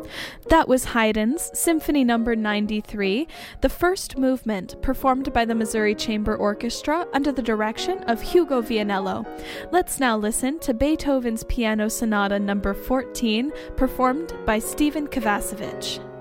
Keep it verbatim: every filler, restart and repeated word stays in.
That was Haydn's Symphony Number ninety-three, the first movement performed by the Missouri Chamber Orchestra under the direction of Hugo Vianello. Let's now listen to Beethoven's Piano Sonata Number fourteen, performed by Stephen Kovacevic.